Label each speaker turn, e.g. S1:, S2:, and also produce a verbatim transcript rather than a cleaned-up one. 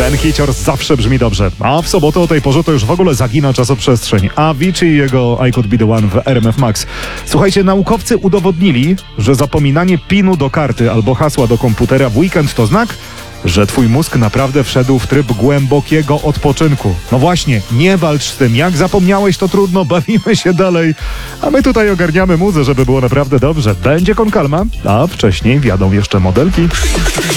S1: Ten hicior zawsze brzmi dobrze, a w sobotę o tej porze to już w ogóle zagina czasoprzestrzeń. Avicii i jego I Could Be The One w R M F Max. Słuchajcie, naukowcy udowodnili, że zapominanie pinu do karty albo hasła do komputera w weekend to znak, że twój mózg naprawdę wszedł w tryb głębokiego odpoczynku. No właśnie, nie walcz z tym. Jak zapomniałeś, to trudno, bawimy się dalej. A my tutaj ogarniamy muzę, żeby było naprawdę dobrze. Będzie Con Calma, a wcześniej wjadą jeszcze modelki.